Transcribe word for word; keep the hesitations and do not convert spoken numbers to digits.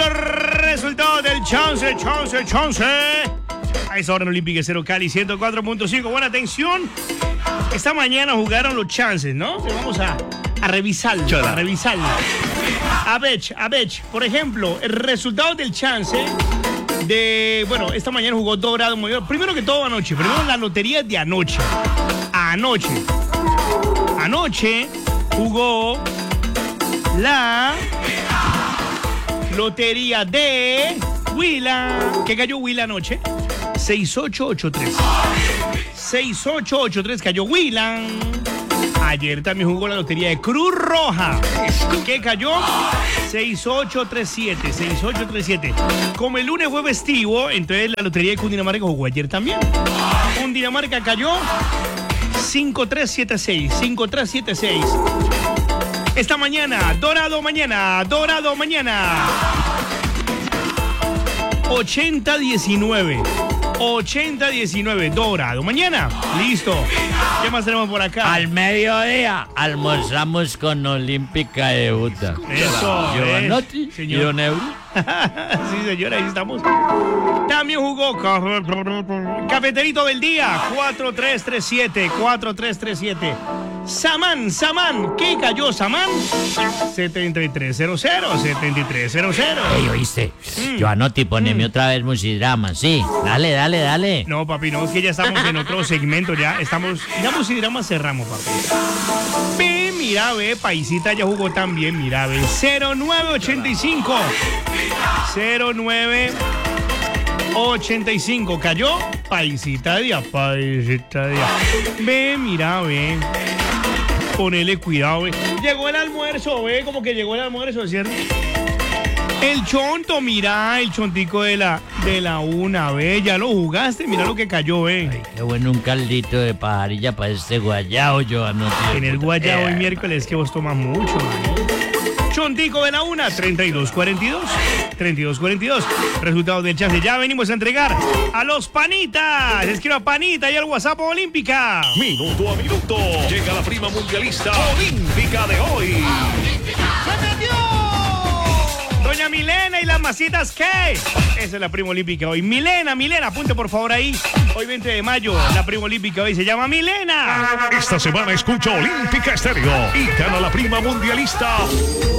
los resultados del chance, chance, chance. A esa hora en Olímpica Cero Cali ciento cuatro punto cinco. Buena atención. Esta mañana jugaron los chances, ¿no? Vamos a, a revisar, a revisar. A ver, a ver, por ejemplo, el resultado del chance de... Bueno, esta mañana jugó Dorado Mayor. Primero que todo anoche. Primero la lotería de anoche. Anoche. Anoche jugó la lotería de Huila. ¿Qué cayó Huila anoche? seis ocho ocho tres. seis ocho ocho tres cayó Huila. Ayer también jugó la lotería de Cruz Roja. ¿Qué cayó? seis ocho tres siete. seis ocho tres siete. Como el lunes fue festivo, entonces la lotería de Cundinamarca jugó ayer también. Cundinamarca cayó cinco tres siete seis. cinco tres siete seis. Esta mañana, Dorado mañana, Dorado mañana. ochenta diecinueve. ochenta diecinueve, Dorado. Mañana, listo. ¿Qué más tenemos por acá? Al mediodía almorzamos con Olímpica de Buta. Eso. Giovanotti eh, y Don Euro. Sí, señora, ahí estamos. También jugó Cafeterito del Día, cuatro tres tres siete. cuatro tres tres siete. Samán, Samán. ¿Qué cayó, Samán? setenta y tres cero cero. setenta y tres cero cero. Ey, ¿oíste? Mm. Giovanotti, poneme mm. otra vez Musidrama. Sí, dale, dale, dale. No, papi, no, es que ya estamos en otro segmento. Ya estamos. Ya Musidrama cerramos, papi. Ve, mira, ve, Paisita ya jugó también. Mira, ve. cero nueve ochenta y cinco. cero nueve ochenta y cinco. Cayó Paisita día, Paisita día. Ve, mira, ve. Ponele cuidado, ve. Llegó el almuerzo, ve, como que llegó el almuerzo, ¿cierto? El chonto, mira, el chontico de la, de la una, ve, ya lo jugaste, mira lo que cayó, ve. Ay, qué bueno un caldito de pajarilla para este guayao, Giovanotti. En el guayao hoy miércoles que vos tomas mucho, man. Chontico de la una, treinta y dos cuarenta y dos. treinta y dos cuarenta y dos. Resultados del chance. Ya venimos a entregar a los panitas. Escriba panita y al WhatsApp Olímpica. Minuto a minuto. Llega la prima mundialista olímpica de hoy. ¡Se metió! Doña Milena y las masitas, ¿qué? Esa es la prima olímpica hoy. Milena, Milena, apunte por favor ahí. Hoy veinte de mayo, la prima olímpica hoy se llama Milena. Esta semana escucha Olímpica Estéreo y gana la prima mundialista